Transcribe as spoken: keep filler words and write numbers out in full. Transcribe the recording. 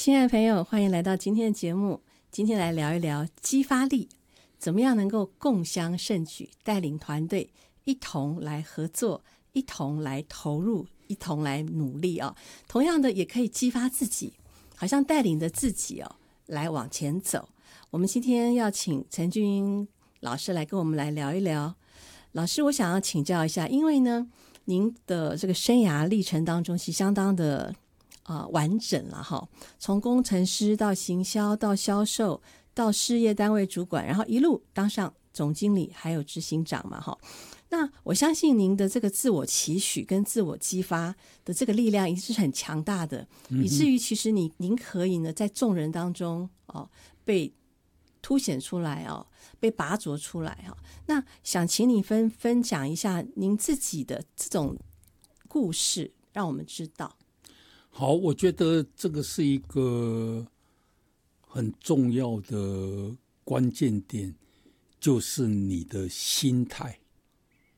亲爱的朋友，欢迎来到今天的节目。今天来聊一聊激发力，怎么样能够共襄盛举，带领团队一同来合作，一同来投入，一同来努力哦。同样的，也可以激发自己，好像带领着自己哦来往前走。我们今天要请陈俊英老师来跟我们来聊一聊。老师，我想要请教一下，因为呢，您的这个生涯历程当中，其实相当的呃完整了哈。从工程师到行销，到销售，到事业单位主管，然后一路当上总经理，还有执行长嘛哈。那我相信您的这个自我期许跟自我激发的这个力量，一定是很强大的，嗯、以至于其实你您可以呢在众人当中哦被凸显出来哦，被拔擢出来哦。那想请你分分享一下您自己的这种故事，让我们知道。 好，我觉得这个是一个很重要的关键点，就是你的心态。